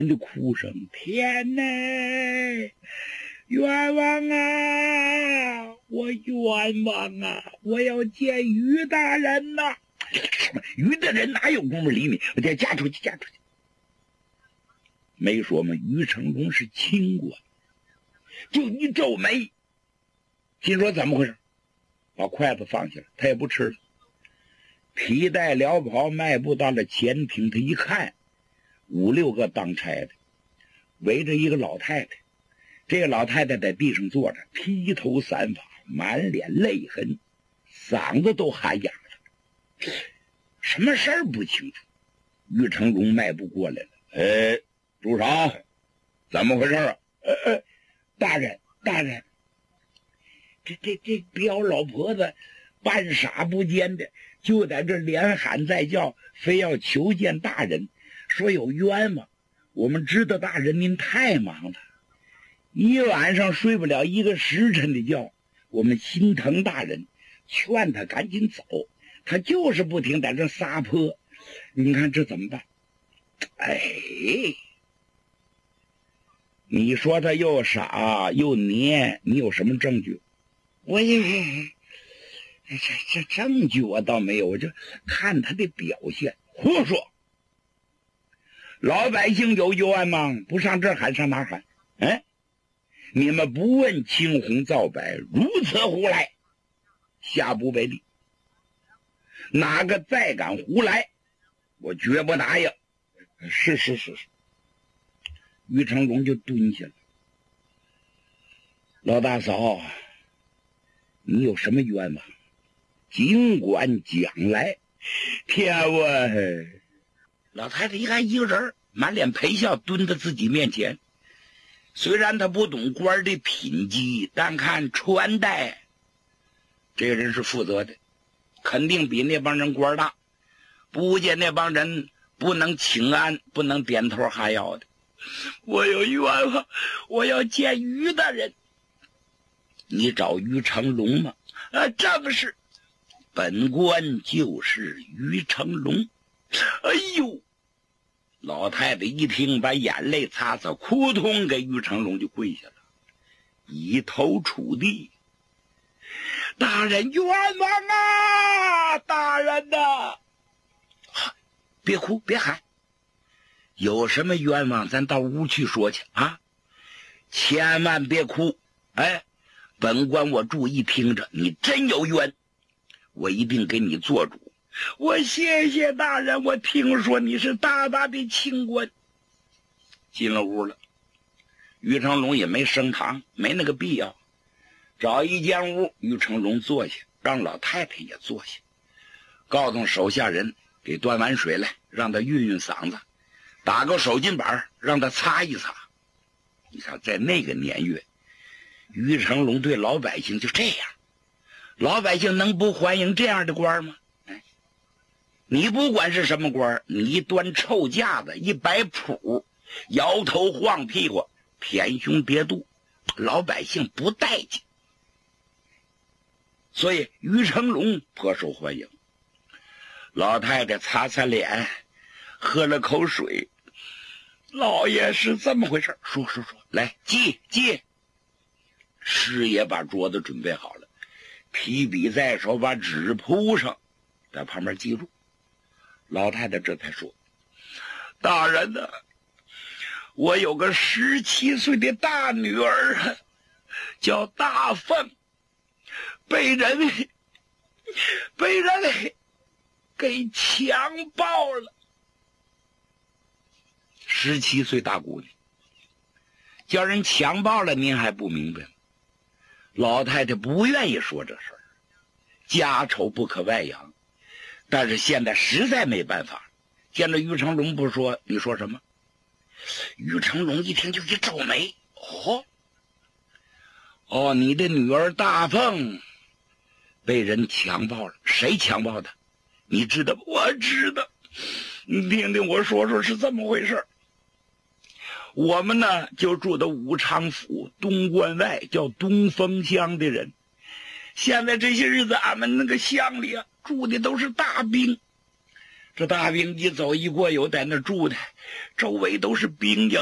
的哭声：“天哪，冤枉啊！我冤枉啊！我要见于大人呐！”于大人哪有功夫理你？我得嫁出去，嫁出去。没说嘛，于成龙是清官，就一皱眉，心说怎么回事？把筷子放下了，他也不吃了。提带撩袍，迈步到了前厅，他一看，5、6个当差的围着一个老太太。这个老太太在地上坐着，披头散发，满脸泪痕，嗓子都喊哑了。什么事儿不清楚。于成龙迈步过来了。主少，怎么回事啊？大人，这彪老婆子半傻不奸的，就在这连喊带叫，非要求见大人，说有冤枉。我们知道大人您太忙了，一晚上睡不了1个时辰的觉，我们心疼大人，劝他赶紧走，他就是不停在这撒泼。你看这怎么办？你说他又傻又黏，你有什么证据？这证据我倒没有，我就看他的表现。胡说！老百姓有冤吗？不上这儿喊上哪儿喊？你们不问青红皂白，如此胡来，下不为例。哪个再敢胡来，我绝不答应。是。于成龙就蹲下了。老大嫂，你有什么冤枉？尽管讲来。天问。老太太一看一个人，满脸陪笑，蹲在自己面前。虽然他不懂官的品级，但看穿戴，这个人是负责的，肯定比那帮人官大。不见那帮人不能请安，不能点头哈腰的。我有冤枉，我要见于大人。你找于成龙吗？正是，本官就是于成龙。哎呦！老太太一听，把眼泪擦擦，扑通给于成龙就跪下了，一头触地。大人冤枉啊！大人呐！别哭，别喊。有什么冤枉，咱到屋去说去啊！千万别哭。本官我注意听着，你真有冤，我一定给你做主。我谢谢大人，我听说你是大大的清官。进了屋了，于成龙也没升堂，没那个必要。找一间屋，于成龙坐下，让老太太也坐下，告诉手下人给端碗水来，让他运运嗓子，打个手巾板让他擦一擦。你看在那个年月，于成龙对老百姓就这样，老百姓能不欢迎这样的官吗？你不管是什么官，你一端臭架子，一摆谱，摇头晃屁股，偏胸叠肚，老百姓不待见。所以于成龙颇受欢迎。老太太擦擦脸，喝了口水。老爷是这么回事，说，来记。师爷把桌子准备好了，提笔在手，把纸铺上，在旁边记住。老太太这才说：大人呢，我有个17岁的大女儿，叫大凤，被人给强暴了。17岁大姑娘叫人强暴了，您还不明白吗？老太太不愿意说这事儿，家丑不可外扬，但是现在实在没办法。见着于成龙不说，你说什么？于成龙一听就一皱眉。你的女儿大凤被人强暴了，谁强暴的？你知道吗？我知道。你听听我说是这么回事。我们呢就住的武昌府东关外叫东风乡的人，现在这些日子俺们那个乡里住的都是大兵， 这大兵一走一过，又在那住的，周围都是兵营。